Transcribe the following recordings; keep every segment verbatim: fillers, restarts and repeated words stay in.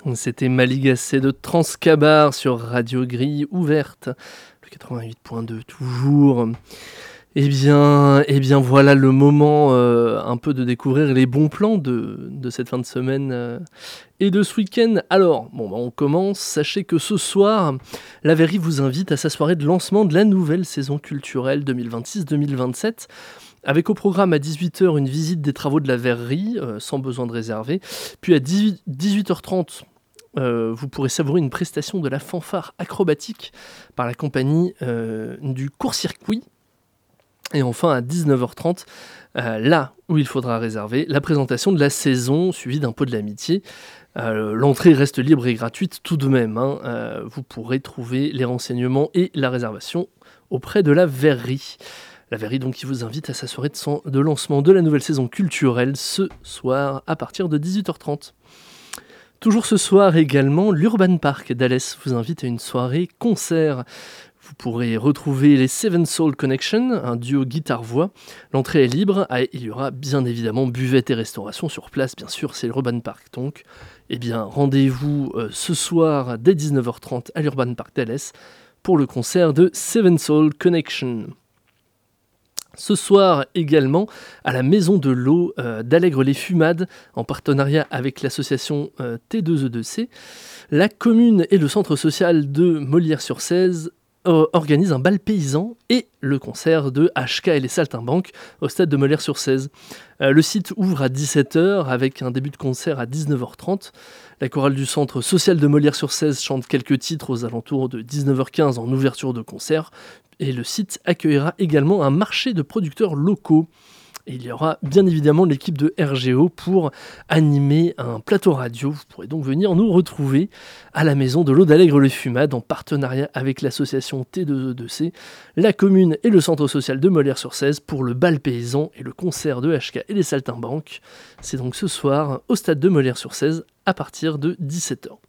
C'était Maligacé de Transcabar sur Radio Grille Ouverte, le quatre-vingt-huit point deux toujours. Eh bien, eh bien voilà le moment euh, un peu de découvrir les bons plans de, de cette fin de semaine euh, et de ce week-end. Alors, bon, bah, on commence. Sachez que ce soir, la Verrie vous invite à sa soirée de lancement de la nouvelle saison culturelle deux mille vingt-six deux mille vingt-sept. Avec au programme à dix-huit heures une visite des travaux de la Verrerie, euh, sans besoin de réserver. Puis à dix-huit heures trente, euh, vous pourrez savourer une prestation de la fanfare acrobatique par la compagnie euh, du court-circuit. Et enfin, à dix-neuf heures trente, euh, là où il faudra réserver, la présentation de la saison, suivie d'un pot de l'amitié. Euh, l'entrée reste libre et gratuite tout de même. Hein. Euh, vous pourrez trouver les renseignements et la réservation auprès de la Verrerie. La Verrerie donc qui vous invite à sa soirée de, son, de lancement de la nouvelle saison culturelle ce soir à partir de dix-huit heures trente. Toujours ce soir également, l'Urban Park d'Alès vous invite à une soirée concert. Vous pourrez retrouver les Seven Soul Connection, un duo guitare-voix. L'entrée est libre et il y aura bien évidemment buvette et restauration sur place, bien sûr, c'est l'Urban Park. Donc, eh bien, rendez-vous euh, ce soir dès dix-neuf heures trente à l'Urban Park d'Alès pour le concert de Seven Soul Connection. Ce soir également, à la Maison de l'Eau euh, d'Allègre-les-Fumades, en partenariat avec l'association euh, T deux E deux C, la commune et le centre social de Molières-sur-Cèze euh, organisent un bal paysan et le concert de H K et les Saltimbanques au stade de Molières-sur-Cèze. Euh, le site ouvre à dix-sept heures avec un début de concert à dix-neuf heures trente. La chorale du centre social de Molières-sur-Cèze chante quelques titres aux alentours de dix-neuf heures quinze en ouverture de concert. Et le site accueillera également un marché de producteurs locaux. Et il y aura bien évidemment l'équipe de R G O pour animer un plateau radio. Vous pourrez donc venir nous retrouver à la Maison de l'Eau d'Allègre-les-Fumades en partenariat avec l'association T deux E deux C, la commune et le centre social de Molières-sur-Cèze pour le bal paysan et le concert de H K et les Saltimbanques. C'est donc ce soir au stade de Molières-sur-Cèze à partir de dix-sept heures.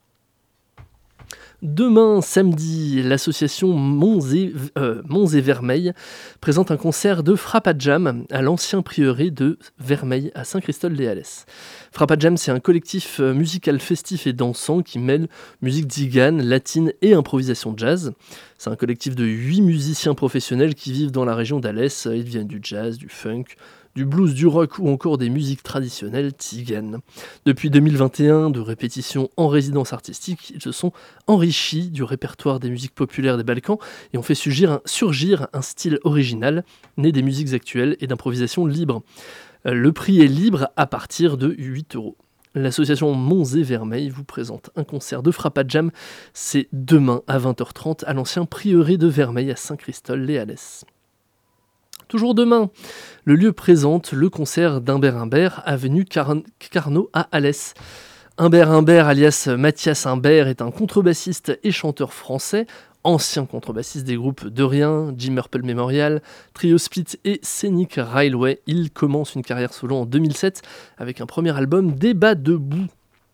Demain, samedi, l'association Monts et, euh, Monts et Vermeil présente un concert de Frappa Jam à l'ancien prieuré de Vermeil à Saint-Christol-les-Halles. Frappa Jam, c'est un collectif musical festif et dansant qui mêle musique tzigane, latine et improvisation jazz. C'est un collectif de huit musiciens professionnels qui vivent dans la région d'Alès. Ils viennent du jazz, du funk, du blues, du rock ou encore des musiques traditionnelles tziganes. Depuis deux mille vingt et un, de répétitions en résidence artistique, ils se sont enrichis du répertoire des musiques populaires des Balkans et ont fait surgir un, surgir un style original, né des musiques actuelles et d'improvisation libre. Le prix est libre à partir de huit euros. L'association Monts et Vermeil vous présente un concert de Frappa Jam. C'est demain à vingt heures trente à l'ancien prieuré de Vermeil à Saint-Christol-les-Halles. Toujours demain, le lieu présente le concert d'Humbert Humbert, avenue Car- Carnot à Alès. Humbert Humbert, alias Mathias Humbert, est un contrebassiste et chanteur français, ancien contrebassiste des groupes De Rien, Jim Purple Memorial, Trio Split et Scenic Railway. Il commence une carrière solo en deux mille sept avec un premier album Débat debout.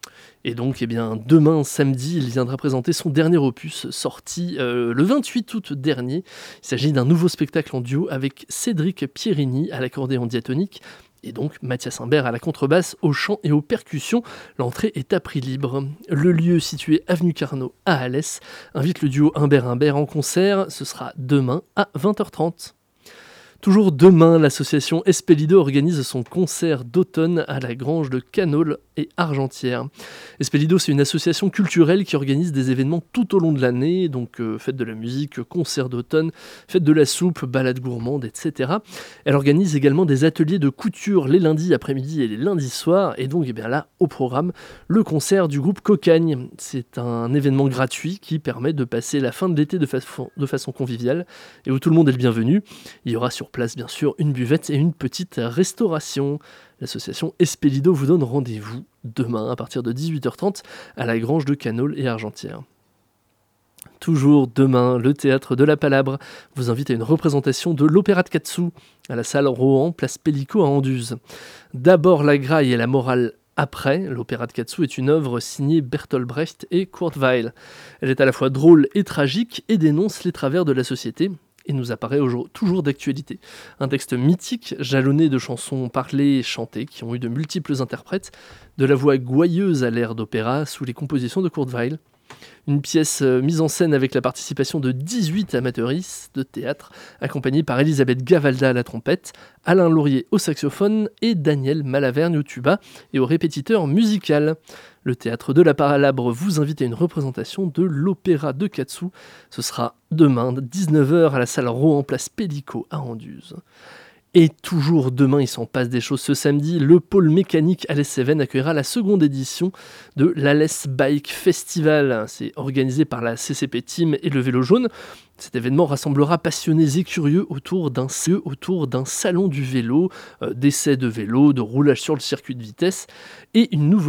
Et donc, eh bien, demain, samedi, il viendra présenter son dernier opus, sorti euh, le vingt-huit août dernier. Il s'agit d'un nouveau spectacle en duo avec Cédric Pierini à l'accordéon diatonique et donc Mathias Humbert à la contrebasse, au chant et aux percussions. L'entrée est à prix libre. Le lieu, situé avenue Carnot à Alès, invite le duo Humbert-Humbert en concert. Ce sera demain à vingt heures trente. Toujours demain, l'association Espelido organise son concert d'automne à la grange de Canole et Argentière. Espelido, c'est une association culturelle qui organise des événements tout au long de l'année, donc euh, fête de la musique, concert d'automne, fête de la soupe, balade gourmande, et cetera. Elle organise également des ateliers de couture les lundis après-midi et les lundis soirs, et donc eh bien là, au programme, le concert du groupe Cocagne. C'est un événement gratuit qui permet de passer la fin de l'été de, fa- de façon conviviale, et où tout le monde est le bienvenu. Il y aura sur place bien sûr une buvette et une petite restauration. L'association Espelido vous donne rendez-vous demain à partir de dix-huit heures trente à la grange de Canole et Argentière. Toujours demain, le théâtre de la Palabre vous invite à une représentation de l'opéra de Katsu à la salle Rohan, place Pellico à Anduze. D'abord la graille et la morale après, l'opéra de Katsu est une œuvre signée Bertolt Brecht et Kurt Weill. Elle est à la fois drôle et tragique et dénonce les travers de la société. et nous apparaît toujours d'actualité. Un texte mythique, jalonné de chansons parlées et chantées, qui ont eu de multiples interprètes, de la voix gouailleuse à l'air d'opéra sous les compositions de Kurt Weill. Une pièce mise en scène avec la participation de dix-huit amateuristes de théâtre, accompagnés par Elisabeth Gavalda à la trompette, Alain Laurier au saxophone et Daniel Malavergne au tuba et au répétiteur musical. Le théâtre de la Palabre vous invite à une représentation de l'opéra de Katsu. Ce sera demain, dix-neuf heures, à la salle Rohan, place Pellico à Anduze. Et toujours demain, il s'en passe des choses ce samedi, le pôle mécanique Alès-Cévennes accueillera la seconde édition de l'Alès Bike Festival. C'est organisé par la C C P Team et le Vélo Jaune. Cet événement rassemblera passionnés et curieux autour d'un, autour d'un salon du vélo, euh, d'essais de vélo, de roulage sur le circuit de vitesse et une nouveauté